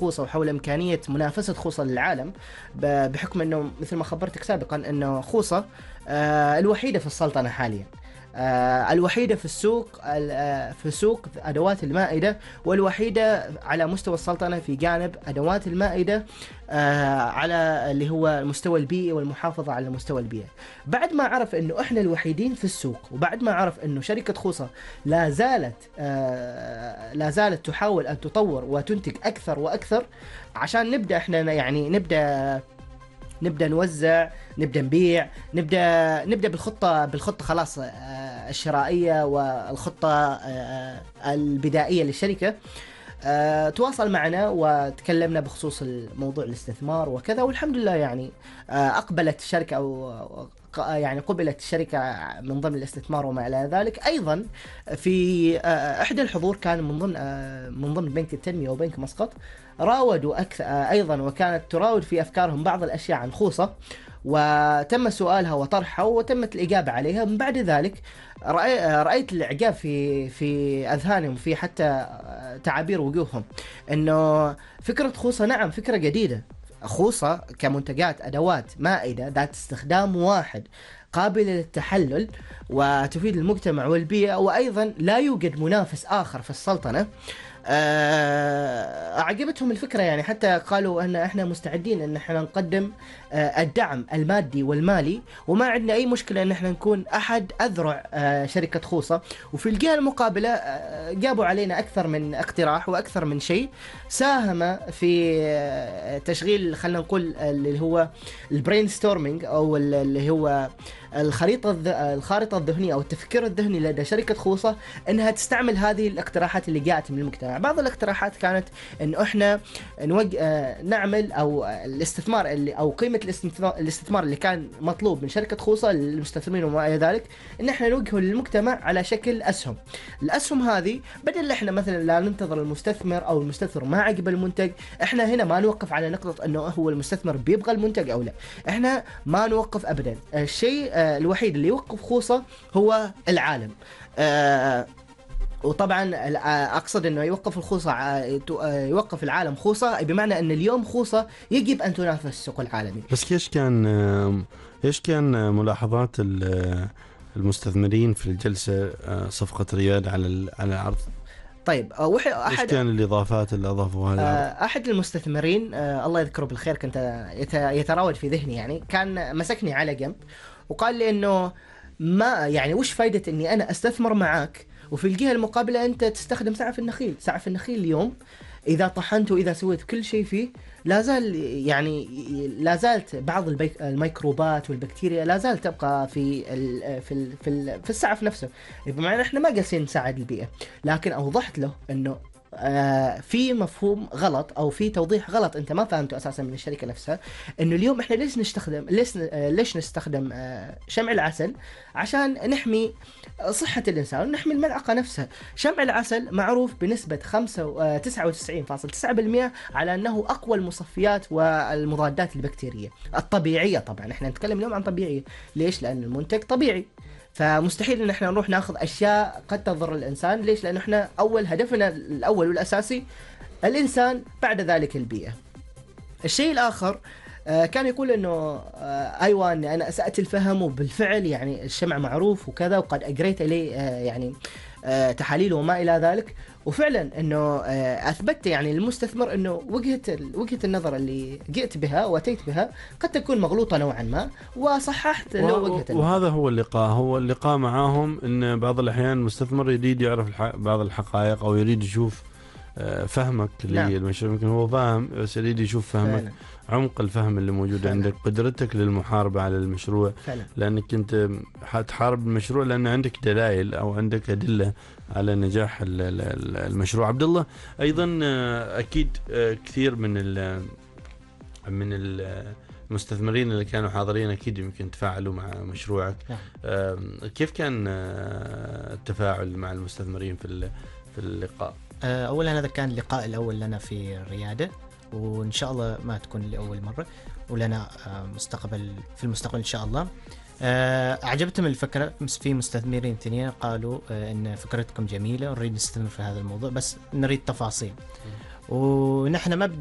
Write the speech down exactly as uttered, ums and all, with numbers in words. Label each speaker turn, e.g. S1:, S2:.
S1: خوصة وحول إمكانية منافسة خوصة للعالم، بحكم أنه مثل ما خبرتك سابقا أنه خوصة الوحيدة في السلطنة حاليا، الوحيدة في السوق في سوق أدوات المائدة، والوحيدة على مستوى السلطنة في جانب أدوات المائدة على اللي هو المستوى البيئي والمحافظة على المستوى البيئي. بعد ما عرف أنه إحنا الوحيدين في السوق، وبعد ما عرف أنه شركة خوصة لا زالت لا زالت تحاول أن تطور وتنتج أكثر وأكثر، عشان نبدأ إحنا يعني نبدأ نبدأ نوزع، نبدأ نبيع، نبدأ نبدأ بالخطة بالخطة خلاص الشرائية والخطة البدائية للشركة. تواصل معنا وتكلمنا بخصوص الموضوع الاستثمار وكذا، والحمد لله يعني أقبلت الشركة أو يعني قبلت الشركة من ضمن الاستثمار وما إلى ذلك. أيضا في إحدى الحضور كان من ضمن من ضمن بنك التنمية وبنك مسقط، راودوا أكثر أيضا، وكانت تراود في أفكارهم بعض الأشياء عن خوصة، وتم سؤالها وطرحها وتمت الإجابة عليها. من بعد ذلك رأيت الإعجاب في في أذهانهم، في حتى تعابير وجوههم، إنه فكرة خوصة نعم فكرة جديدة. خوصة كمنتجات أدوات مائدة ذات استخدام واحد قابلة للتحلل وتفيد المجتمع والبيئة، وأيضا لا يوجد منافس آخر في السلطنة. أعجبتهم الفكرة، يعني حتى قالوا أن إحنا مستعدين أن إحنا نقدم الدعم المادي والمالي، وما عندنا أي مشكلة أن إحنا نكون أحد أذرع شركة خوصة. وفي الجهة المقابلة جابوا علينا أكثر من اقتراح وأكثر من شيء ساهم في تشغيل، خلنا نقول اللي هو البرين ستورمينج، أو اللي هو الخريطة الخارطة الذهنية أو التفكير الذهني لدى شركة خوصة، أنها تستعمل هذه الاقتراحات اللي جاءت من المجتمع. بعض الاقتراحات كانت إنه إحنا نوج... نعمل أو الاستثمار اللي أو قيمة الاستثمار, الاستثمار اللي كان مطلوب من شركة خوصة للمستثمرين وما إلى ذلك، إن إحنا نوجهه للمجتمع على شكل أسهم. الأسهم هذه بدل إحنا مثلا لا ننتظر المستثمر أو المستثمر ما عجب المنتج، إحنا هنا ما نوقف على نقطة إنه هو المستثمر بيبغى المنتج أو لا، إحنا ما نوقف أبدا. الشيء الوحيد اللي يوقف خوصة هو العالم. أه وطبعا أقصد أنه يوقف الخوصة يوقف العالم خوصة، بمعنى أن اليوم خوصة يجب أن تنافس السوق العالمي.
S2: بس كيش كان إيش كان ملاحظات المستثمرين في الجلسة صفقة ريال على على العرض؟
S1: طيب أحد
S2: إيش كان الإضافات اللي أضافوها للعرض؟
S1: أحد المستثمرين الله يذكره بالخير كنت يتراود في ذهني، يعني كان مسكني على جنب وقال لي إنه ما يعني وش فايدة إني أنا أستثمر معاك وفي الجهة المقابلة أنت تستخدم سعف النخيل. سعف النخيل اليوم إذا طحنت وإذا سويت كل شيء فيه لا زال يعني لا زالت بعض الميكروبات والبكتيريا لا زالت تبقى في ال في ال في, ال في السعف نفسه. بمعنى إحنا ما قاسين نساعد البيئة، لكن أوضحت له إنه آه في مفهوم غلط أو في توضيح غلط أنت ما فهمته أساسا من الشركة نفسها، إنه اليوم إحنا ليش نستخدم ليش آه ليش نستخدم آه شمع العسل عشان نحمي صحة الإنسان ونحمي الملعقة نفسها. شمع العسل معروف بنسبة تسعة وتسعين فاصلة تسعة بالمئة على أنه أقوى المصفيات والمضادات البكتيرية الطبيعية. طبعا إحنا نتكلم اليوم عن طبيعية، ليش؟ لأن المنتج طبيعي، فمستحيل ان احنا نروح ناخذ اشياء قد تضر الانسان. ليش؟ لانه احنا اول هدفنا الاول والاساسي الانسان، بعد ذلك البيئه. الشيء الاخر آه كان يقول انه آه ايوه انا اسأت الفهم، وبالفعل يعني الشمع معروف وكذا وقد اجريت اليه آه يعني آه تحاليل وما الى ذلك، وفعلا انه اثبتت يعني للمستثمر انه وجهه وجهه النظر اللي جئت بها واتيت بها قد تكون مغلوطه نوعا ما، وصححت له وجهه النظر.
S2: وهذا هو اللقاء هو اللقاء معاهم، ان بعض الاحيان المستثمر يريد يعرف بعض الحقائق او يريد يشوف فهمك للمشروع. يمكن هو فاهم بس يريد يشوف فهمك فعلا. عمق الفهم اللي موجود فعلا. عندك قدرتك للمحاربه على المشروع فعلا. لانك انت حتحارب المشروع لان عندك دلائل او عندك ادله على نجاح المشروع. عبد الله ايضا اكيد كثير من من المستثمرين اللي كانوا حاضرين اكيد يمكن تفاعلوا مع مشروعك. كيف كان التفاعل مع المستثمرين في في اللقاء؟
S3: اولا هذا كان اللقاء الاول لنا في الرياده، وان شاء الله ما تكون لاول مره، ولنا مستقبل في المستقبل ان شاء الله. أعجبتهم الفكرة. في مستثمرين ثانيين قالوا إن فكرتكم جميلة ونريد نستثمر في هذا الموضوع بس نريد تفاصيل. ونحن مبدأ